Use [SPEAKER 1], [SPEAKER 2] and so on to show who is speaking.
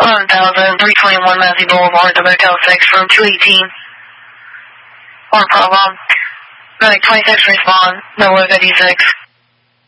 [SPEAKER 1] 321 Massey Boulevard to Motel 6 from 218. Or problem. Medic 26 respond. No look at E6.